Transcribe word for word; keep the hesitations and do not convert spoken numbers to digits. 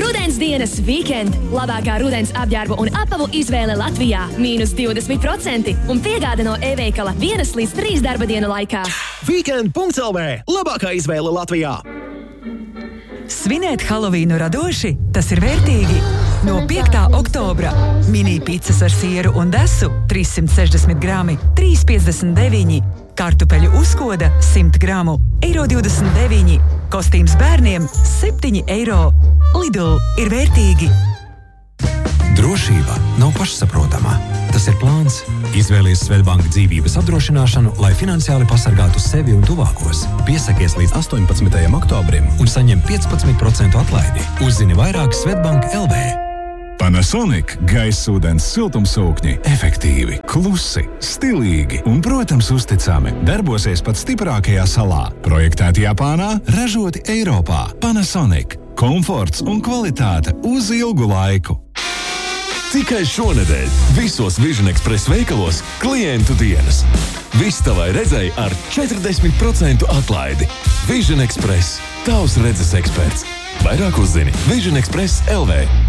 Rudens dienas Weekend. Labākā rudens apģērbu un apavu izvēle Latvijā. Mīnus divdesmit procenti un piegāde no e-veikala vienas līdz trīs darba dienu laikā. Weekend punkts el vē. Labākā izvēle Latvijā. Svinēt Halovīnu radoši, tas ir vērtīgi. No piektā oktobra mini picas ar sieru un desu trīssimt sešdesmit grami, trīs piecdesmit deviņi. Kartupeļu uzkoda simt gramu, eiro divdesmit deviņi. Kostīms bērniem septiņi eiro. Lidl ir vērtīgi. Drošība nav pašsaprotama. Tas ir plāns. Izvēlies Svedbank dzīvības apdrošināšanu, lai finansiāli pasargātu sevi un tuvākos. Piesakies līdz astoņpadsmitajam oktobrim un saņem piecpadsmit procentu atlaidi. Uzzini vairāk Svedbank el vē. Panasonic gaisūdens siltumsūkņi efektīvi, klusi, stilīgi un, protams, uzticami. Darbosies pat stiprākajā salā. Projektēti Japānā, ražoti Eiropā. Panasonic. Komforts un kvalitāte uz ilgu laiku. Tikai šonedēļ visos Vision Express veikalos klientu dienas. Viss tavai redzei ar četrdesmit procentu atlaidi. Vision Express. Tavs redzes eksperts. Vairāk uzzini Vision Express el vē.